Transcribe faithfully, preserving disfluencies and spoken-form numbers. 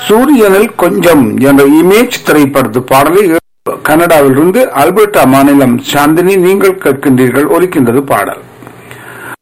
சூரியனில் கொஞ்சம் என்ற இமேஜ் திரைப்படத்து பாடலை கனடாவிலிருந்து அல்பர்டா மாநிலம் சாந்தினி நீங்கள் கேட்கின்றீர்கள். ஒலிக்கின்றது பாடல்.